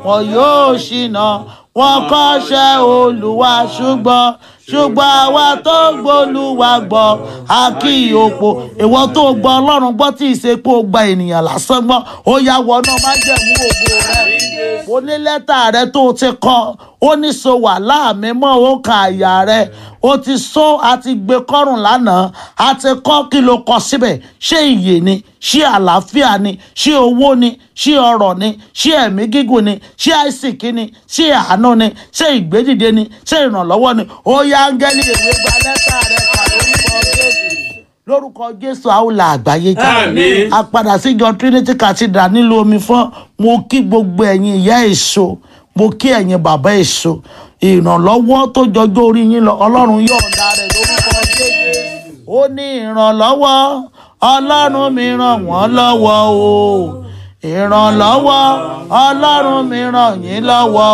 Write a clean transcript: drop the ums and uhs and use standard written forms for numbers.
wọn yóò ṣìnà, wọn kọ́ṣẹ́ Olúwa ṣùgbọ́n àwa tó gbólúwa gbọ́ a kì í òpó. Ìwọ tó gbọ́ Ọlọ́run gbọ́ tí ìsepò gba ènìyàn lásán gbọ́, ó yá wọnú májẹ̀mú ògo rẹ. Ó ní lẹ́tà rẹ tó ti kọ, ó ní so wà láàmì mọ́ ó kan àyà rẹ, ó ti so àti gbé kọ́rùn lánàá, àti kọ́ kí ló kọ síbẹ̀. Ṣé ìyè ni, ṣé àlàáfíà ni, ṣé owó ni, ṣé ọrọ̀ ni, ṣé ẹ̀mí gígùn ni, ṣé àìsìkí ni, ṣé àánú ni, ṣé ìgbédìde ni, ṣé ìrànlọ́wọ́ ni? Ó yá áńgẹ́lì èwe gba lẹ́tà rẹ kà lórúkọ Jésù a ó la àgbáyé já. A padà sí ìjọ Trinity Cathedral nílùú Omifọ́n. Mo kí gbogbo ẹ̀yin ìyá èso, mo kí ẹ̀yin bàbá èso. Ìrànlọ́wọ́ tó jọjọ́ orí yín lọ Ọlọ́run yọ̀ǹda rẹ̀ lórúkọ Jésù. Ó ní ìrànlọ́wọ́ Ọlọ́run mi ràn wọ́n lọ́wọ́ o. Ìrànlọ́wọ́ Ọlọ́run mi ràn yín lọ́wọ́.